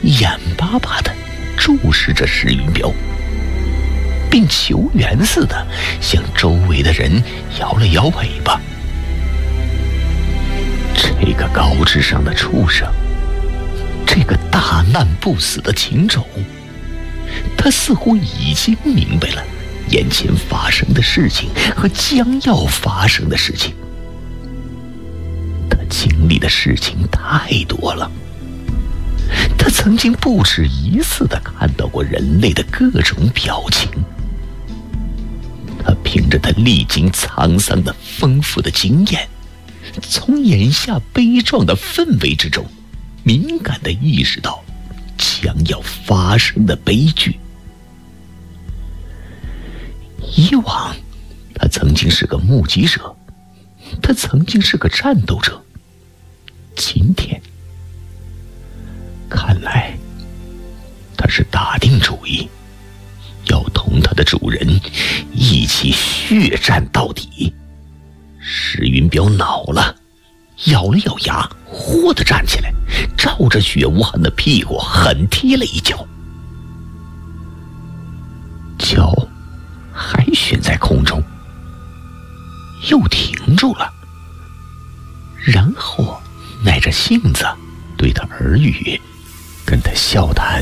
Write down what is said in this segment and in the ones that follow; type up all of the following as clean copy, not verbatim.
眼巴巴地注视着石云彪，并求援似的向周围的人摇了摇尾巴。这个高智商的畜生，这个大难不死的禽种，他似乎已经明白了眼前发生的事情和将要发生的事情。他经历的事情太多了，他曾经不止一次地看到过人类的各种表情。他凭着他历经沧桑的丰富的经验，从眼下悲壮的氛围之中，敏感地意识到将要发生的悲剧。以往，他曾经是个目击者，他曾经是个战斗者。今天，看来他是打定主意，要同他的主人一起血战到底。石云彪恼了，咬了咬牙，豁地站起来，照着雪无痕的屁股狠踢了一脚，脚还悬在空中，又停住了，然后耐着性子对他耳语，跟他笑谈。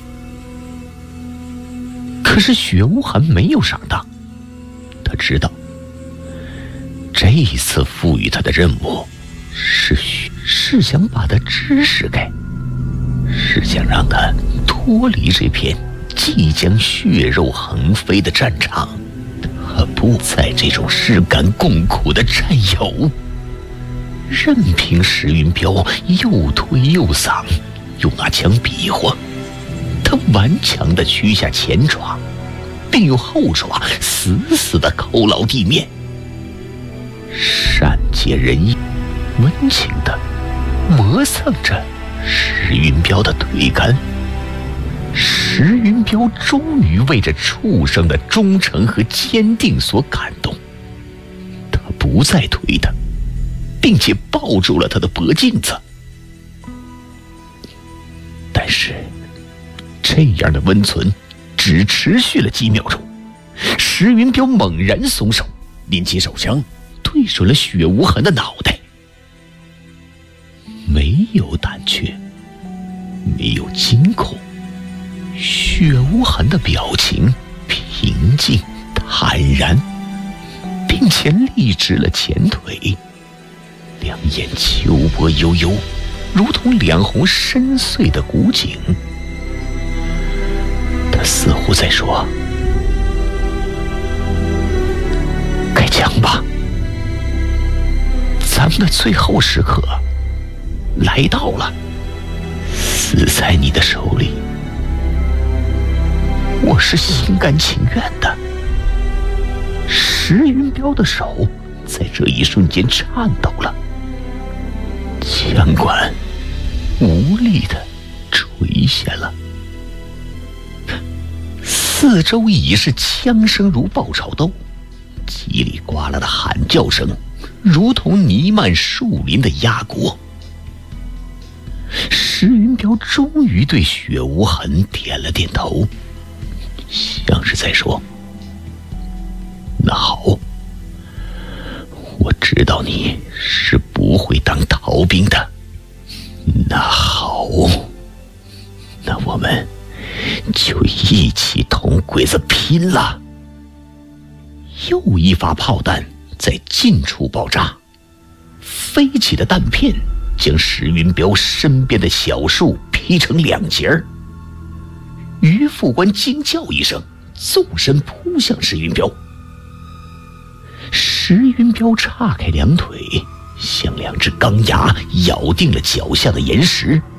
可是雪无痕没有上当，他知道这一次赋予他的任务是想把他支使开，是想让他脱离这片即将血肉横飞的战场，他不再这种事干共苦的战友。任凭石云彪又推又搡，又拿枪比划，他顽强地屈下前爪，并用后爪死死地扣牢地面，善解人意，温情地磨蹭着石云彪的腿干。石云彪终于为这畜生的忠诚和坚定所感动，他不再推他，并且抱住了他的脖颈子。但是这样的温存只持续了几秒钟，石云彪猛然松手，拎起手枪对准了雪无痕的脑袋。没有胆怯，没有惊恐，雪无痕的表情平静坦然，并且立直了前腿，两眼秋波悠悠，如同两泓深邃的古井。他似乎在说：开枪吧，咱们的最后时刻来到了，死在你的手里，我是心甘情愿的。石云彪的手在这一瞬间颤抖了，枪管无力地垂下了，四周已是枪声如爆炒豆，叽里呱啦的喊叫声如同弥漫树林的鸭锅。石云彪终于对雪无痕点了点头，像是在说：那好，我知道你是不会当逃兵的。那好，那我们就一起同鬼子拼了。又一发炮弹在近处爆炸，飞起的弹片将石云彪身边的小树劈成两截儿。于副官惊叫一声，纵身扑向石云彪。石云彪岔开两腿，像两只钢牙咬定了脚下的岩石，